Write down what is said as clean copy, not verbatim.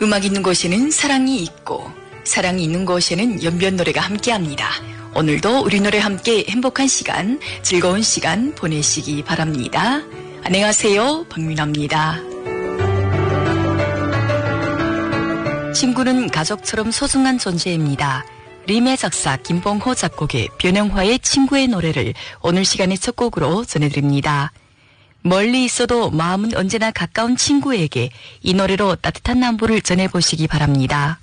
음악 있는 곳에는 사랑이 있고 사랑이 있는 곳에는 연변 노래가 함께합니다. 오늘도 우리 노래 함께 행복한 시간, 즐거운 시간 보내시기 바랍니다. 안녕하세요, 박민아입니다. 친구는 가족처럼 소중한 존재입니다. 림의 작사 김봉호 작곡의 변영화의 친구의 노래를 오늘 시간의 첫 곡으로 전해드립니다. 멀리 있어도 마음은 언제나 가까운 친구에게 이 노래로 따뜻한 안부를 전해보시기 바랍니다.